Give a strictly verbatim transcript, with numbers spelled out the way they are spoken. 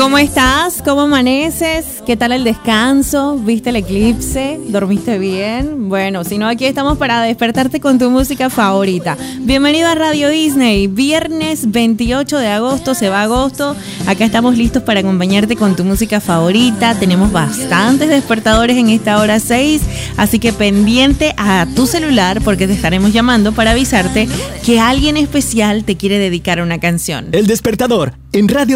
¿Cómo estás? ¿Cómo amaneces? ¿Qué tal el descanso? ¿Viste el eclipse? ¿Dormiste bien? Bueno, si no, aquí estamos para despertarte con tu música favorita. Bienvenido a Radio Disney. Viernes veintiocho de agosto, se va agosto. Acá estamos listos para acompañarte con tu música favorita. Tenemos bastantes despertadores en esta hora seis, así que pendiente a tu celular porque te estaremos llamando para avisarte que alguien especial te quiere dedicar una canción. El despertador en Radio